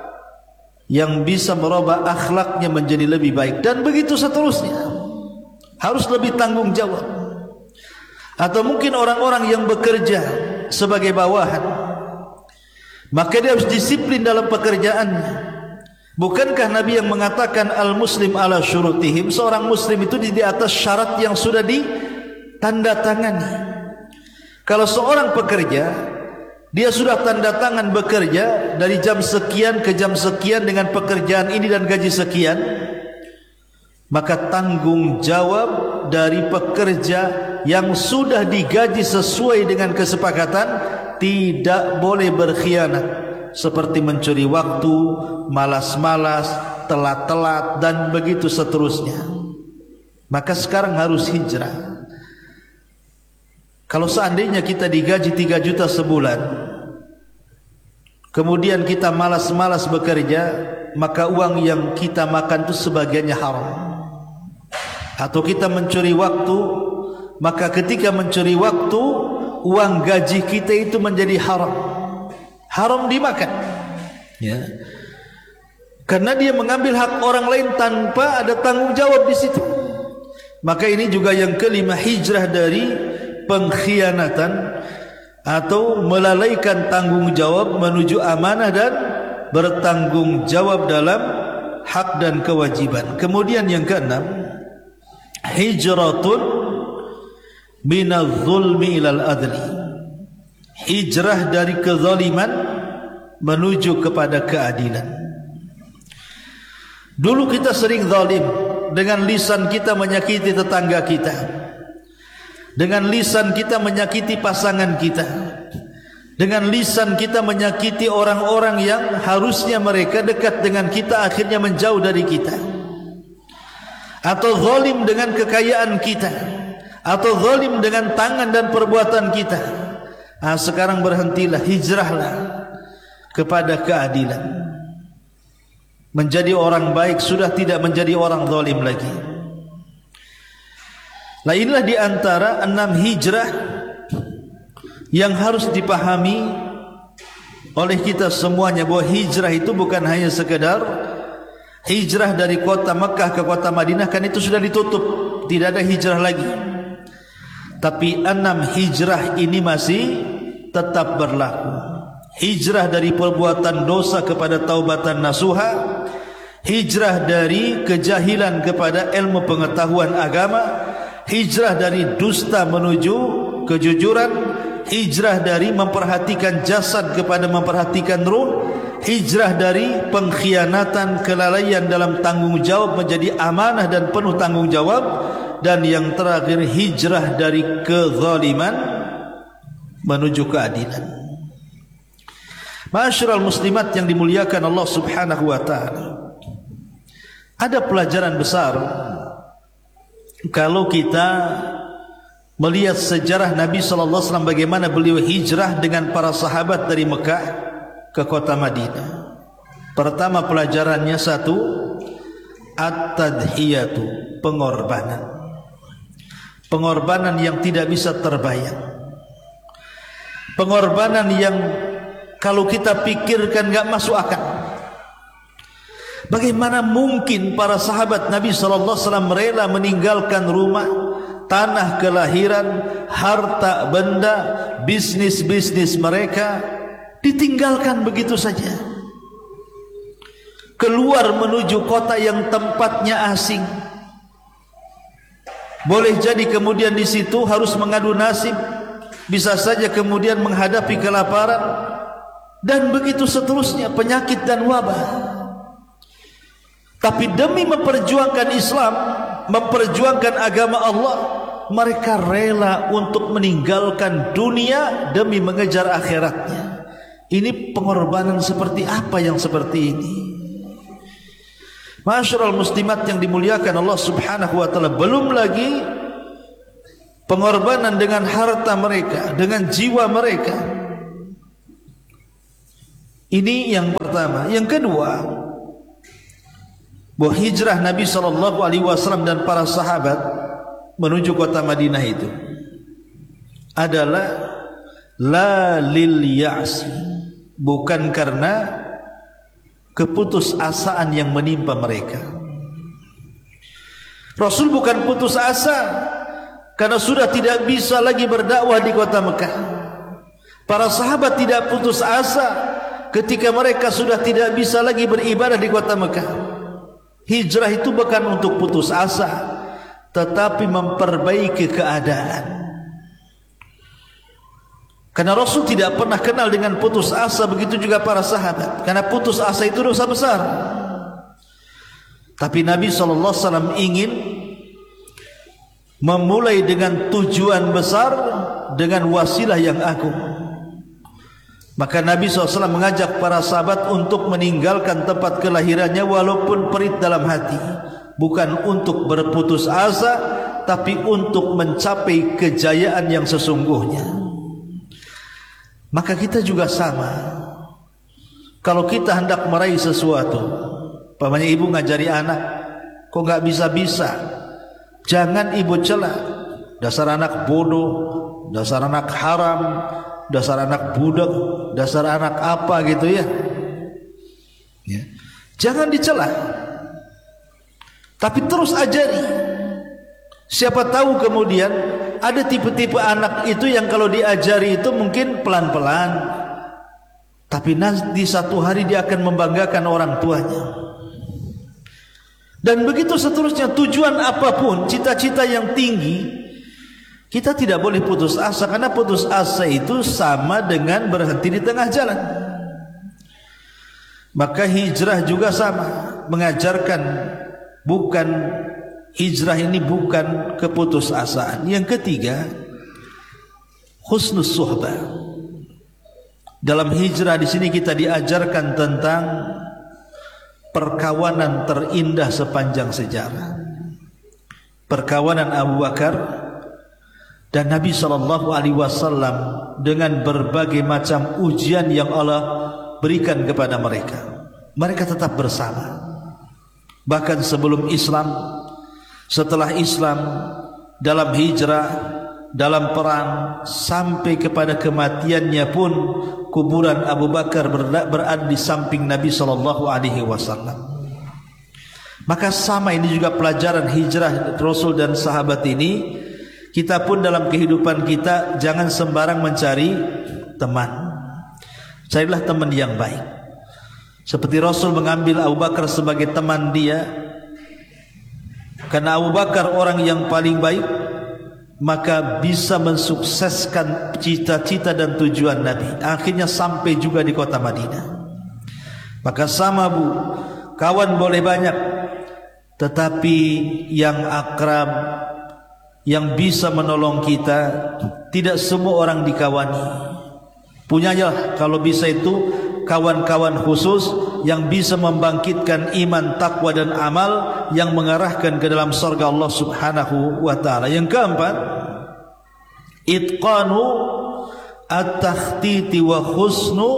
yang bisa merubah akhlaknya menjadi lebih baik. Dan begitu seterusnya. Harus lebih tanggung jawab. Atau mungkin orang-orang yang bekerja sebagai bawahan, maka dia harus disiplin dalam pekerjaannya. Bukankah Nabi yang mengatakan al-muslim ala syurutihim, seorang muslim itu di atas syarat yang sudah ditanda tangani. Kalau seorang pekerja, dia sudah tanda tangan bekerja dari jam sekian ke jam sekian dengan pekerjaan ini dan gaji sekian, maka tanggung jawab dari pekerja yang sudah digaji sesuai dengan kesepakatan tidak boleh berkhianat, seperti mencuri waktu, malas-malas, telat-telat, dan begitu seterusnya. Maka sekarang harus hijrah. Kalau seandainya kita digaji tiga juta sebulan, kemudian kita malas-malas bekerja, maka uang yang kita makan itu sebagiannya haram. Atau kita mencuri waktu, maka ketika mencuri waktu, uang gaji kita itu menjadi haram. Haram dimakan, ya. Karena dia mengambil hak orang lain tanpa ada tanggung jawab di situ. Maka ini juga yang kelima, hijrah dari pengkhianatan atau melalaikan tanggung jawab menuju amanah dan bertanggung jawab dalam hak dan kewajiban. Kemudian yang keenam, hijratun minaz zulmi ilal adli. Hijrah dari kezaliman menuju kepada keadilan. Dulu kita sering zalim, dengan lisan kita menyakiti tetangga kita, dengan lisan kita menyakiti pasangan kita, dengan lisan kita menyakiti orang-orang yang harusnya mereka dekat dengan kita, akhirnya menjauh dari kita. Atau zalim dengan kekayaan kita, atau zalim dengan tangan dan perbuatan kita. Nah, sekarang berhentilah, hijrahlah kepada keadilan. Menjadi orang baik, sudah tidak menjadi orang zalim lagi. Nah, inilah di antara enam hijrah yang harus dipahami oleh kita semuanya, bahwa hijrah itu bukan hanya sekedar hijrah dari kota Mekah ke kota Madinah, kan itu sudah ditutup, tidak ada hijrah lagi. Tapi enam hijrah ini masih tetap berlaku. Hijrah dari perbuatan dosa kepada taubatan nasuha, hijrah dari kejahilan kepada ilmu pengetahuan agama, hijrah dari dusta menuju kejujuran, hijrah dari memperhatikan jasad kepada memperhatikan ruh, hijrah dari pengkhianatan, kelalaian dalam tanggung jawab menjadi amanah dan penuh tanggung jawab, dan yang terakhir hijrah dari kezaliman menuju keadilan. Ma'asyiral muslimat yang dimuliakan Allah Subhanahu wa taala, ada pelajaran besar kalau kita melihat sejarah Nabi sallallahu alaihi wasallam, bagaimana beliau hijrah dengan para sahabat dari Mekah ke kota Madinah. Pertama pelajarannya, satu, at-tadhiyatu, pengorbanan. Pengorbanan yang tidak bisa terbayang. Pengorbanan yang kalau kita pikirkan enggak masuk akal. Bagaimana mungkin para sahabat Nabi sallallahu alaihi wasallam rela meninggalkan rumah, tanah kelahiran, harta benda, bisnis-bisnis mereka, ditinggalkan begitu saja, keluar menuju kota yang tempatnya asing. Boleh jadi kemudian di situ harus mengadu nasib, bisa saja kemudian menghadapi kelaparan, dan begitu seterusnya, penyakit dan wabah. Tapi demi memperjuangkan Islam, memperjuangkan agama Allah, mereka rela untuk meninggalkan dunia demi mengejar akhiratnya. Ini pengorbanan seperti apa yang seperti ini? Masyarul muslimat yang dimuliakan Allah Subhanahu wa taala, belum lagi pengorbanan dengan harta mereka, dengan jiwa mereka. Ini yang pertama. Yang kedua, bahwa hijrah Nabi sallallahu alaihi wasallam dan para sahabat menuju kota Madinah itu adalah la lil ya'si, bukan karena keputusasaan yang menimpa mereka. Rasul bukan putus asa karena sudah tidak bisa lagi berdakwah di kota Mekah. Para sahabat tidak putus asa ketika mereka sudah tidak bisa lagi beribadah di kota Mekah. Hijrah itu bukan untuk putus asa, tetapi memperbaiki keadaan. Karena Rasul tidak pernah kenal dengan putus asa, begitu juga para sahabat. Karena putus asa itu dosa besar. Tapi Nabi sallallahu alaihi wasallam ingin memulai dengan tujuan besar, dengan wasilah yang agung. Maka Nabi sallallahu alaihi wasallam mengajak para sahabat untuk meninggalkan tempat kelahirannya walaupun perit dalam hati. Bukan untuk berputus asa, tapi untuk mencapai kejayaan yang sesungguhnya. Maka kita juga sama. Kalau kita hendak meraih sesuatu, pamannya ibu ngajari anak, kok nggak bisa-bisa, jangan ibu celah. Dasar anak bodoh, dasar anak haram, dasar anak budak, dasar anak apa gitu ya. Ya. Jangan dicela, tapi terus ajari. Siapa tahu kemudian ada tipe-tipe anak itu yang kalau diajari itu mungkin pelan-pelan, tapi nanti satu hari dia akan membanggakan orang tuanya. Dan begitu seterusnya. Tujuan apapun, cita-cita yang tinggi, kita tidak boleh putus asa, karena putus asa itu sama dengan berhenti di tengah jalan. Maka hijrah juga sama, mengajarkan bukan hijrah ini bukan keputusasaan. Yang ketiga, husnus suhbah. Dalam hijrah di sini kita diajarkan tentang perkawanan terindah sepanjang sejarah. Perkawanan Abu Bakar dan Nabi sallallahu alaihi wasallam dengan berbagai macam ujian yang Allah berikan kepada mereka. Mereka tetap bersama. Bahkan sebelum Islam, setelah Islam, dalam hijrah, dalam perang, sampai kepada kematiannya pun kuburan Abu Bakar berada di samping Nabi sallallahu alaihi wasallam. Maka sama, ini juga pelajaran hijrah Rasul dan sahabat ini. Kita pun dalam kehidupan kita jangan sembarang mencari teman. Carilah teman yang baik. Seperti Rasul mengambil Abu Bakar sebagai teman dia, karena Abu Bakar orang yang paling baik, maka bisa mensukseskan cita-cita dan tujuan Nabi. Akhirnya sampai juga di kota Madinah. Maka sama bu, kawan boleh banyak, tetapi yang akrab, yang bisa menolong kita, tidak semua orang dikawani. Punyalah kalau bisa itu kawan-kawan khusus yang bisa membangkitkan iman, takwa dan amal yang mengarahkan ke dalam surga Allah Subhanahu wa taala. Yang keempat, itqanu at-takhtiti wa husnu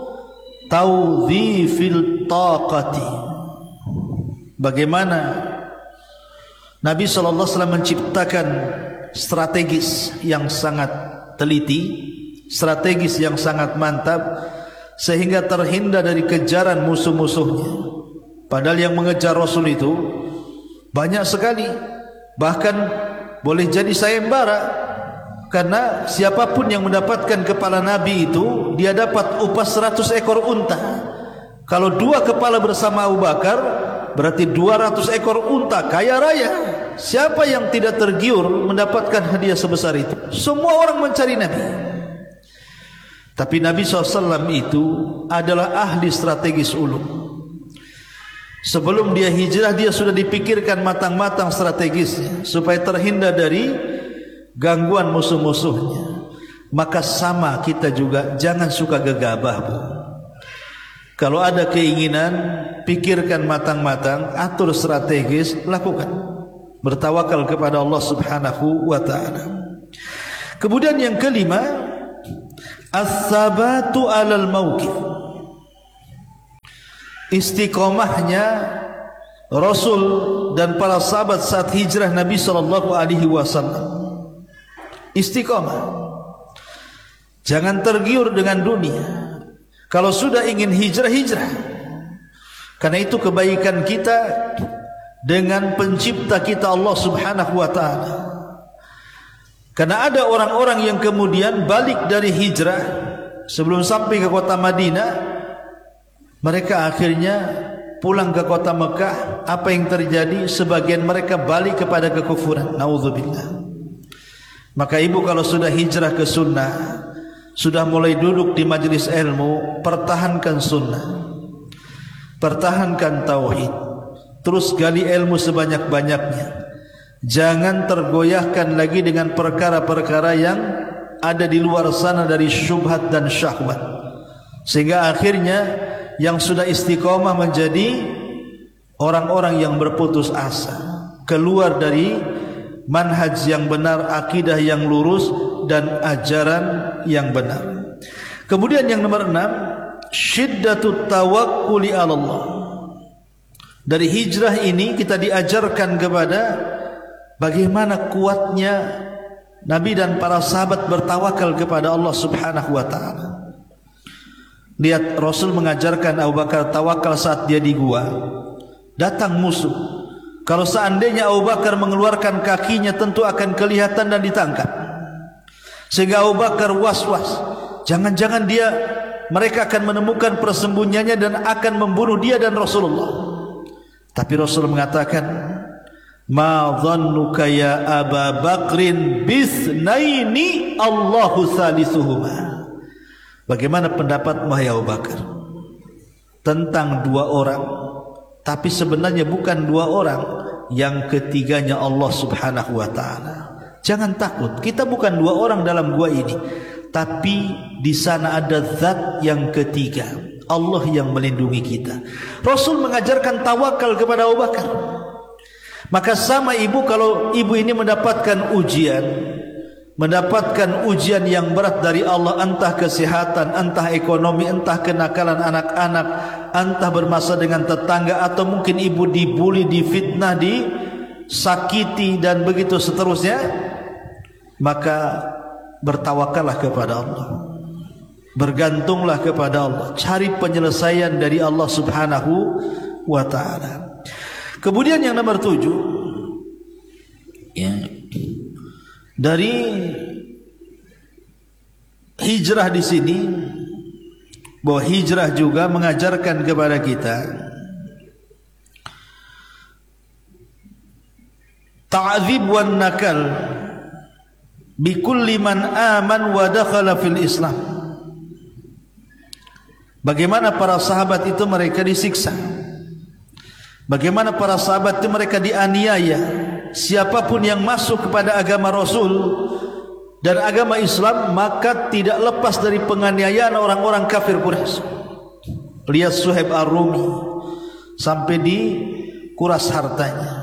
tawdhifil taqati. Bagaimana Nabi sallallahu alaihi wasallam menciptakan strategis yang sangat teliti, strategis yang sangat mantap, sehingga terhindar dari kejaran musuh-musuhnya. Padahal yang mengejar Rasul itu banyak sekali, bahkan boleh jadi sayembara. Karena siapapun yang mendapatkan kepala Nabi itu, dia dapat upah seratus ekor unta. Kalau dua kepala bersama Abu Bakar, berarti dua ratus ekor unta, kaya raya. Siapa yang tidak tergiur mendapatkan hadiah sebesar itu? Semua orang mencari Nabi. Tapi Nabi shallallahu alaihi wasallam itu adalah ahli strategis ulum. Sebelum dia hijrah, dia sudah dipikirkan matang-matang strategisnya supaya terhindar dari gangguan musuh-musuhnya. Maka sama kita juga, jangan suka gegabah bu. Kalau ada keinginan, pikirkan matang-matang, atur strategis, lakukan. Bertawakal kepada Allah Subhanahu wa ta'ala. Kemudian yang kelima, as-sabatu 'alal mauqif. Istiqomahnya Rasul dan para sahabat saat hijrah Nabi sallallahu alaihi wasallam. Istiqomah. Jangan tergiur dengan dunia. Kalau sudah ingin hijrah, hijrah. Karena itu kebaikan kita dengan pencipta kita Allah Subhanahu wa ta'ala. Karena ada orang-orang yang kemudian balik dari hijrah, sebelum sampai ke kota Madinah, mereka akhirnya pulang ke kota Mekah. Apa yang terjadi? Sebagian mereka balik kepada kekufuran. Nauzubillah. Maka ibu kalau sudah hijrah ke sunnah, sudah mulai duduk di majelis ilmu, pertahankan sunnah, pertahankan tauhid, terus gali ilmu sebanyak-banyaknya. Jangan tergoyahkan lagi dengan perkara-perkara yang ada di luar sana dari syubhat dan syahwat, sehingga akhirnya yang sudah istiqomah menjadi orang-orang yang berputus asa, keluar dari manhaj yang benar, akidah yang lurus, dan ajaran yang benar. Kemudian yang nomor enam, syiddatut tawakkuli 'ala Allah. Dari hijrah ini kita diajarkan kepada bagaimana kuatnya Nabi dan para sahabat bertawakal kepada Allah Subhanahu wa ta'ala. Lihat, Rasul mengajarkan Abu Bakar tawakal saat dia di gua. Datang musuh. Kalau seandainya Abu Bakar mengeluarkan kakinya, tentu akan kelihatan dan ditangkap. Sehingga Abu Bakar was-was. Jangan-jangan dia, mereka akan menemukan persembunyiannya dan akan membunuh dia dan Rasulullah. Tapi Rasul mengatakan, ma dhannuka ya Aba Bakrin bisnaini Allahu salisuhuma. Bagaimana pendapatmu ya Abu Bakar tentang dua orang, tapi sebenarnya bukan dua orang, yang ketiganya Allah Subhanahu wa ta'ala. Jangan takut, kita bukan dua orang dalam gua ini, tapi di sana ada zat yang ketiga, Allah yang melindungi kita. Rasul mengajarkan tawakal kepada Abu Bakar. Maka sama ibu, kalau ibu ini mendapatkan ujian, mendapatkan ujian yang berat dari Allah, entah kesehatan, entah ekonomi, entah kenakalan anak-anak, entah bermasalah dengan tetangga, atau mungkin ibu dibuli, difitnah, disakiti, dan begitu seterusnya, maka bertawakallah kepada Allah, bergantunglah kepada Allah, cari penyelesaian dari Allah Subhanahu wa ta'ala. Kemudian yang nomor tujuh, ya, dari hijrah di sini, bahwa hijrah juga mengajarkan kepada kita ta'dzib wan nakal bi kulli man aman wa dakhala fil Islam. Bagaimana para sahabat itu mereka disiksa, bagaimana para sahabat itu mereka dianiaya. Siapapun yang masuk kepada agama Rasul dan agama Islam, maka tidak lepas dari penganiayaan orang-orang kafir Quraisy. Lihat Suhaib Ar-Rumi sampai dikuras hartanya.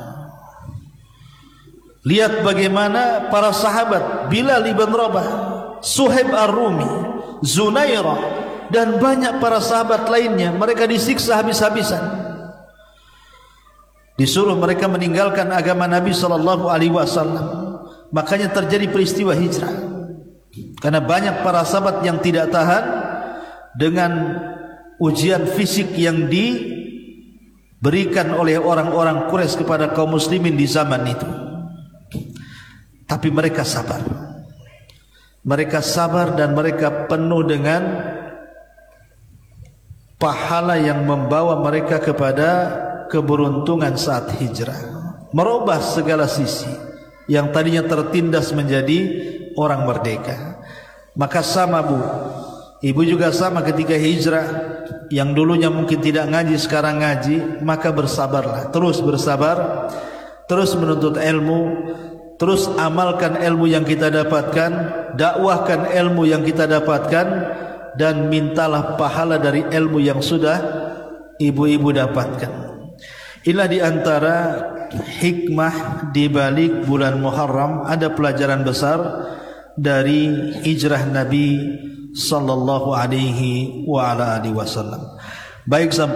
Lihat bagaimana para sahabat, Bilal ibn Rabah, Suhaib Ar-Rumi, Zunairah, dan banyak para sahabat lainnya, mereka disiksa habis-habisan. Disuruh mereka meninggalkan agama Nabi sallallahu alaihi wasallam. Makanya terjadi peristiwa hijrah, karena banyak para sahabat yang tidak tahan dengan ujian fisik yang diberikan oleh orang-orang Quraisy kepada kaum muslimin di zaman itu. Tapi mereka sabar. Mereka sabar dan mereka penuh dengan pahala yang membawa mereka kepada keberuntungan saat hijrah, merubah segala sisi yang tadinya tertindas menjadi orang merdeka. Maka sama bu, ibu juga sama ketika hijrah, yang dulunya mungkin tidak ngaji sekarang ngaji, maka bersabarlah, terus bersabar, terus menuntut ilmu, terus amalkan ilmu yang kita dapatkan, dakwahkan ilmu yang kita dapatkan, dan mintalah pahala dari ilmu yang sudah ibu-ibu dapatkan. Inilah di antara hikmah di balik bulan Muharram, ada pelajaran besar dari hijrah Nabi sallallahu alaihi wa ala alihi wasallam. Baik sampai